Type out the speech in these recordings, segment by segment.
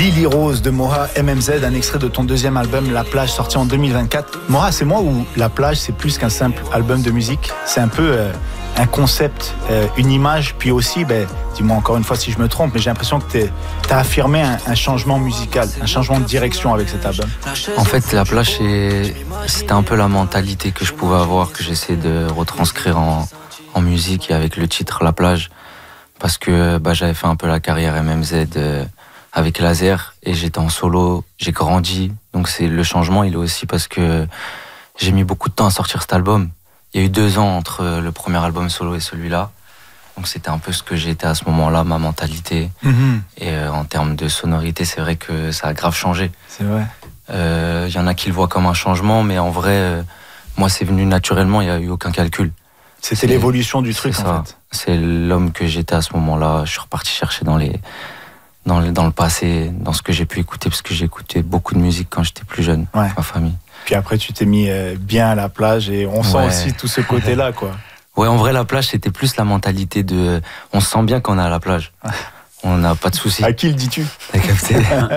Lily Rose de Moha MMZ, un extrait de ton deuxième album La Plage, sorti en 2024. Moha, c'est moi ou La Plage, c'est plus qu'un simple album de musique? C'est un peu un concept, une image, puis aussi, dis-moi encore une fois si je me trompe, mais j'ai l'impression que tu as affirmé un changement musical, un changement de direction avec cet album. En fait, La Plage, c'était un peu la mentalité que je pouvais avoir, que j'essayais de retranscrire en musique et avec le titre La Plage, parce que j'avais fait un peu la carrière MMZ avec Laser et j'étais en solo, j'ai grandi, donc le changement il est aussi parce que j'ai mis beaucoup de temps à sortir cet album. Il y a eu 2 ans entre le premier album solo et celui-là, donc c'était un peu ce que j'étais à ce moment-là, ma mentalité. Et en termes de sonorité, c'est vrai que ça a grave changé. C'est vrai. Y en a qui le voient comme un changement, mais en vrai, moi c'est venu naturellement, il n'y a eu aucun calcul. C'était l'évolution du truc en fait. C'est l'homme que j'étais à ce moment-là, je suis reparti chercher dans le passé, dans ce que j'ai pu écouter, parce que j'ai écouté beaucoup de musique quand j'étais plus jeune, avec ma famille. Puis après, tu t'es mis bien à La Plage et on sent aussi tout ce côté-là, quoi. Ouais, en vrai, La Plage, c'était plus la mentalité de... On se sent bien quand on est à la plage. On n'a pas de soucis. À qui le dis-tu? T'as capté.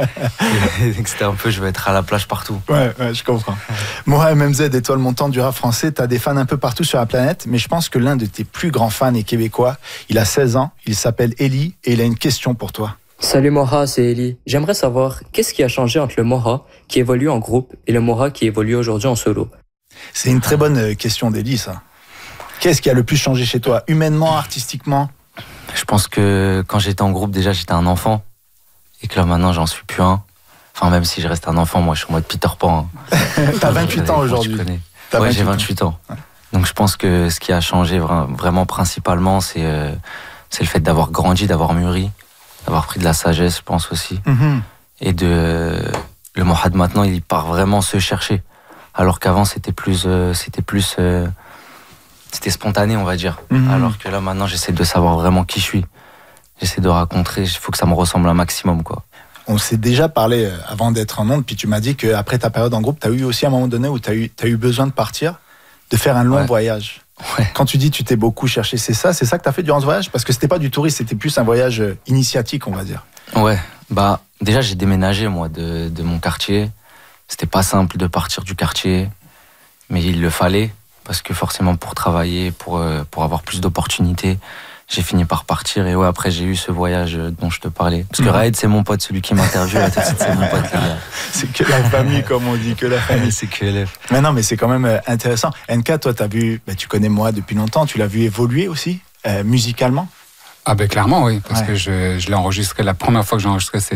C'était un peu, je veux être à la plage partout. Ouais, je comprends. Moha MMZ, étoile montante du rap français, t'as des fans un peu partout sur la planète, mais je pense que l'un de tes plus grands fans est québécois. Il a 16 ans, il s'appelle Eli et il a une question pour toi. Salut Moha, c'est Eli. J'aimerais savoir qu'est-ce qui a changé entre le Moha qui évolue en groupe et le Moha qui évolue aujourd'hui en solo. C'est une très bonne question d'Eli, ça. Qu'est-ce qui a le plus changé chez toi, humainement, artistiquement? Je pense que quand j'étais en groupe, déjà j'étais un enfant et que là maintenant j'en suis plus un. Enfin, même si je reste un enfant, moi je suis en mode Peter Pan. T'as 28 ans aujourd'hui. Ouais, j'ai 28 ans. Ouais. Donc je pense que ce qui a changé vraiment principalement, c'est le fait d'avoir grandi, d'avoir mûri, d'avoir pris de la sagesse, je pense aussi. Et le Moha de maintenant, il part vraiment se chercher. Alors qu'avant, c'était spontané, on va dire. Alors que là, maintenant, j'essaie de savoir vraiment qui je suis. J'essaie de raconter, il faut que ça me ressemble un maximum, quoi. On s'est déjà parlé avant d'être en ondes, puis tu m'as dit qu'après ta période en groupe, tu as eu aussi un moment donné où tu as eu besoin de partir, de faire un long voyage. Ouais. Quand tu dis tu t'es beaucoup cherché, c'est ça que tu as fait durant ce voyage? Parce que c'était pas du tourisme, c'était plus un voyage initiatique, on va dire. Ouais, déjà j'ai déménagé, moi, de mon quartier. C'était pas simple de partir du quartier, mais il le fallait. Parce que forcément, pour travailler, pour avoir plus d'opportunités, j'ai fini par partir. Et après, j'ai eu ce voyage dont je te parlais. Parce que Raed, c'est mon pote, celui qui m'interviewe. C'est mon pote, les gars. C'est que la famille, comme on dit, que la famille. C'est que LF. Mais non, mais c'est quand même intéressant. NK, toi, t'as vu, tu connais moi depuis longtemps, tu l'as vu évoluer aussi, musicalement? Ah clairement, oui. Parce que je l'ai enregistré, la première fois que j'ai enregistré,